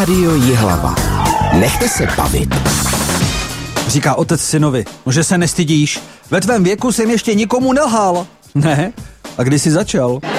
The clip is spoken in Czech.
Rádio Jihlava. Nechte se bavit. Říká otec synovi, že se nestydíš. Ve tvém věku jsem ještě nikomu nelhal. Ne? A kdy jsi začal?